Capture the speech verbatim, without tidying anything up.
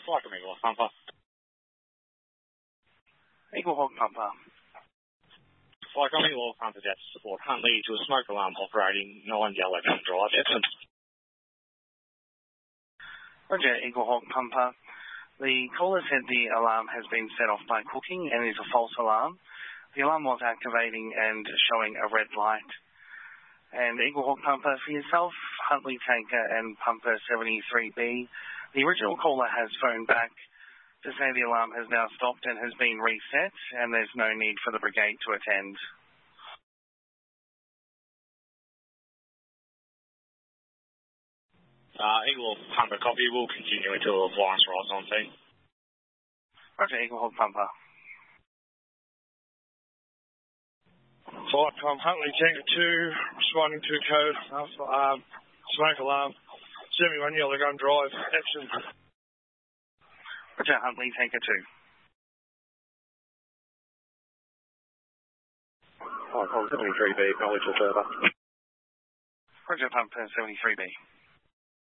Flight from Eagle Hawk Pumper. Eagle Hawk Pumper. Flight from Eagle Hawk Pumper Jet support Huntley to a smoke alarm operating nine yellow gun drive. Epsom. Roger, Eagle Hawk Pumper. The caller said the alarm has been set off by cooking and is a false alarm. The alarm was activating and showing a red light. And Eagle Hawk Pumper, for yourself, Huntley Tanker and Pumper seventy-three B, the original caller has phoned back to say the alarm has now stopped and has been reset, and there's no need for the brigade to attend. Uh, Eagle Hawk Pumper copy will continue until Lawrence arrives on scene. Roger, Eagle Hawk Pumper. Flight from Huntley Tanker two, responding to code, uh, smoke alarm, seventy-one yellow gun drive, action. Roger, Huntley Tanker two. Flight from seventy-three B, acknowledge the server. Roger, Pumper seventy-three B.